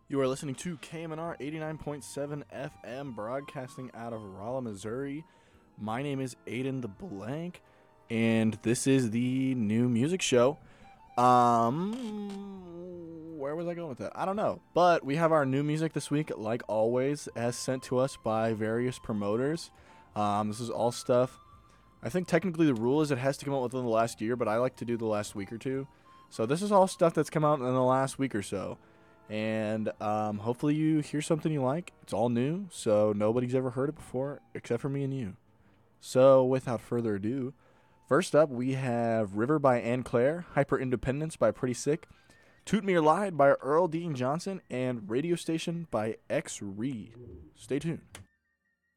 You are listening to KMNR 89.7 FM, broadcasting out of Rolla, Missouri. My name is Aiden the Blank, and this is the new music show. Where was I going with that? I don't know. But we have our new music this week, like always, as sent to us by various promoters. This is all stuff. I think technically the rule is it has to come out within the last year, but I like to do the last week or two. So this is all stuff that's come out in the last week or so. And hopefully you hear something you like. It's all new, so nobody's ever heard it before except for me and you. So without further ado, first up we have River by Ann Claire, Hyper Independence by Pretty Sick, Toot Me or Lie by Earl Dean Johnson, and Radio Station by X Ree. Stay tuned.